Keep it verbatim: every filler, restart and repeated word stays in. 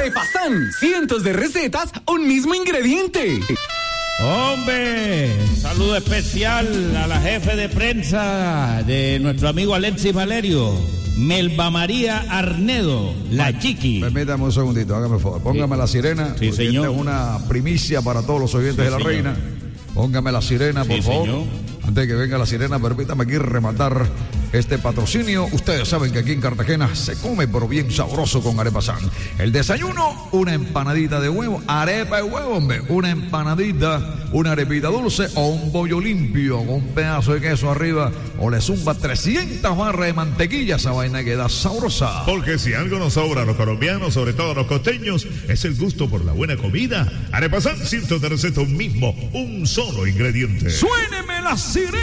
Arepasan, cientos de recetas, un mismo ingrediente. Hombre, saludo especial a la jefe de prensa de nuestro amigo Alexis Valerio, Melba María Arnedo, la chiqui. Permítame un segundito, hágame favor. Póngame sí. la sirena. Sí, señor. Esta es una primicia para todos los oyentes sí, de la señor. Reina. Póngame la sirena, por sí, favor. Señor. Antes de que venga la sirena, permítame aquí rematar este patrocinio. Ustedes saben que aquí en Cartagena se come, pero bien sabroso con Arepasan. El desayuno, una empanadita de huevo, arepa de huevo, hombre. Una empanadita, una arepita dulce o un bollo limpio con un pedazo de queso arriba. O le zumba trescientas barras de mantequilla. Esa vaina queda sabrosa. Porque si algo nos sobra a los colombianos, sobre todo a los costeños, es el gusto por la buena comida. Arepasan, cientos de recetas, un mismo, un solo ingrediente. ¡Suéneme la sirena!